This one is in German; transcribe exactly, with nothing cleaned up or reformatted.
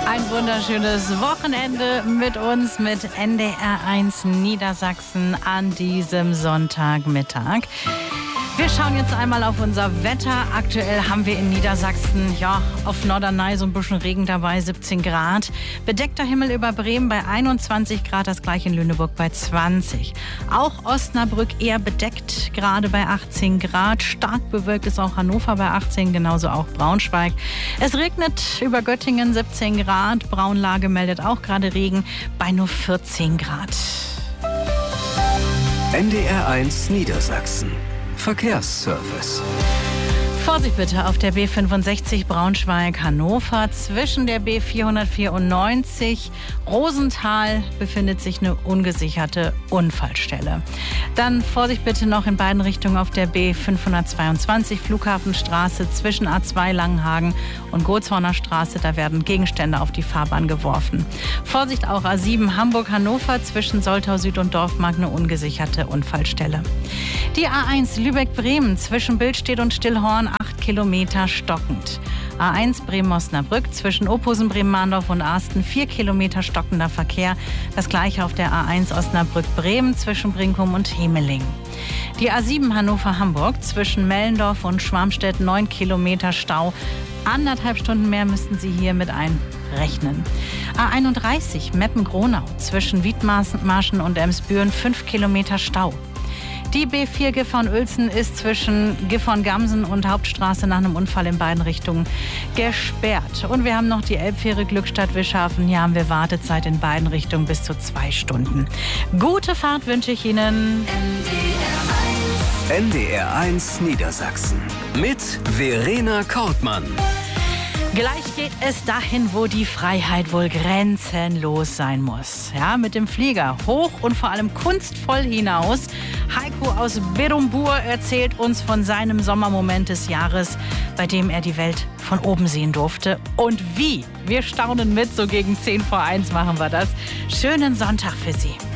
Ein wunderschönes Wochenende mit uns, mit N D R eins Niedersachsen an diesem Sonntagmittag. Wir schauen jetzt einmal auf unser Wetter. Aktuell haben wir in Niedersachsen, ja, auf Norderney so ein bisschen Regen dabei, siebzehn Grad. Bedeckter Himmel über Bremen bei einundzwanzig Grad, das gleiche in Lüneburg bei zwanzig. Auch Osnabrück eher bedeckt, gerade bei achtzehn Grad. Stark bewölkt ist auch Hannover bei achtzehn, genauso auch Braunschweig. Es regnet über Göttingen, siebzehn Grad. Braunlage meldet auch gerade Regen bei nur vierzehn Grad. N D R eins Niedersachsen. Verkehrsservice. Vorsicht bitte auf der B fünfundsechzig Braunschweig-Hannover. Zwischen der B vierhundertvierundneunzig Rosenthal befindet sich eine ungesicherte Unfallstelle. Dann Vorsicht bitte noch in beiden Richtungen auf der B fünfhundertzweiundzwanzig Flughafenstraße zwischen A zwei Langenhagen und Gotshorner Straße. Da werden Gegenstände auf die Fahrbahn geworfen. Vorsicht auch A sieben Hamburg-Hannover zwischen Soltau Süd und Dorfmark, eine ungesicherte Unfallstelle. Die A eins Lübeck-Bremen zwischen Billstedt und Stillhorn acht Kilometer stockend. A eins Bremen-Osnabrück zwischen Ophusen, Bremen-Mahndorf und Arsten vier Kilometer stockender Verkehr. Das gleiche auf der A eins Osnabrück-Bremen zwischen Brinkum und Hemeling. Die A sieben Hannover-Hamburg zwischen Mellendorf und Schwarmstedt neun Kilometer Stau. Anderthalb Stunden mehr müssten Sie hier mit einrechnen. A einunddreißig Meppen-Gronau zwischen Wiedmarschen und Emsbüren fünf Kilometer Stau. Die B vier Gifhorn-Uelzen ist zwischen Gifhorn-Gamsen und Hauptstraße nach einem Unfall in beiden Richtungen gesperrt. Und wir haben noch die Elbfähre Glückstadt-Wischhafen. Hier haben wir Wartezeit in beiden Richtungen bis zu zwei Stunden. Gute Fahrt wünsche ich Ihnen. N D R eins Niedersachsen mit Verena Kortmann. Gleich geht es dahin, wo die Freiheit wohl grenzenlos sein muss. Ja, mit dem Flieger hoch und vor allem kunstvoll hinaus. Heiko aus Berumbur erzählt uns von seinem Sommermoment des Jahres, bei dem er die Welt von oben sehen durfte. Und wie? Wir staunen mit, so gegen zehn vor eins machen wir das. Schönen Sonntag für Sie.